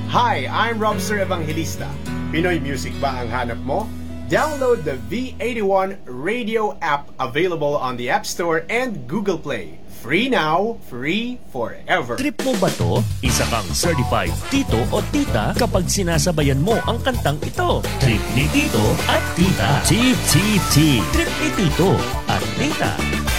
Hi, I'm Robster Evangelista. Pinoy music ba ang hanap mo? Download the V81 radio app available on the App Store and Google Play. Free now, free forever. Trip mo ba to? Isa kang certified tito o tita kapag sinasabayan mo ang kantang ito. Trip ni tito at tita. Tip, tip, tip. Trip ni tito at tita.